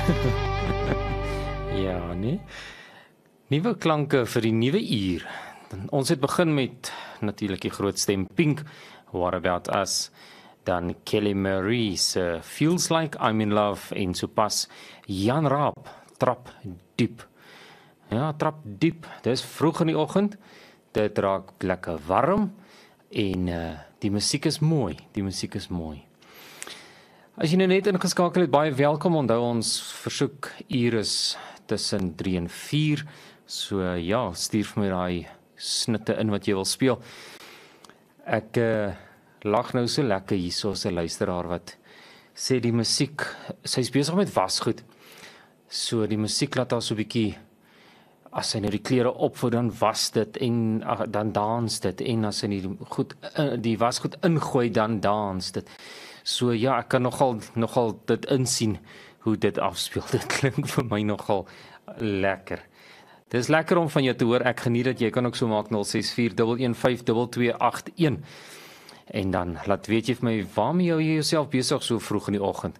Ja, nee. Nuwe klanke vir die nuwe uur. Ons het begin met natuurlik die groot stem Pink, What About Us, dan Kelly Marie se Feels Like I'm in Love en sopas Jan Raap, Trap Diep. Ja, Trap Diep. Dis vroeg in die oggend. Dit raak lekker warm en die musiek is mooi. Die musiek is mooi. As jy nou net ingeskakel het, baie welkom. Onthou ons versoek uur is tussen 3 en 4. So ja, stuur vir my daai snitte in wat jy wil speel. Ek lag nou so lekker hierso as 'n luisteraar wat sê die musiek, sy's besig met wasgoed. So die musiek laat haar so 'n bietjie, as sy nou die klere opvou, dan was dit en dan dans dit, en as sy die wasgoed ingooi, dan dans dit. So ja, ek kan nogal dit insien hoe dit afspeel. Dit klink vir my nogal lekker. Dit is lekker om van jou te hoor. Ek geniet dat jy kan ook so maak 0641152281. En dan laat weet jy vir my waarmee jy jouself besig so vroeg in die oggend.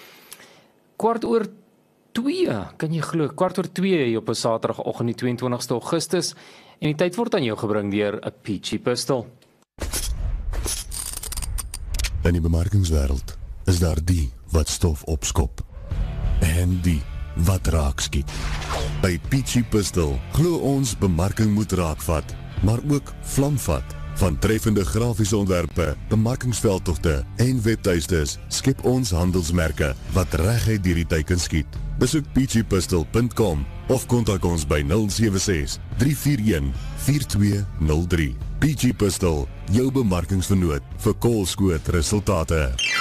2:15, kan jy glo, 2:15 op 'n Saterdagoggend, die 22ste Augustus, en die tyd word aan jou gebring deur 'n Peachy Pistol. In die bemarkingswêreld is daar die wat stof opskop en die wat raak skiet. By Peachy Pistol glo ons bemarking moet raakvat, maar ook vlamvat. Van treffende grafiese ontwerpe, bemarkingsveldtogte en webtuistes skep ons handelsmerke wat reguit deur die tyd kan skiet. Besoek peachypistol.com of kontak ons by 076 341 4203. Peachy Pistol, jou bemarkingsvernoot vir koolskoot resultate.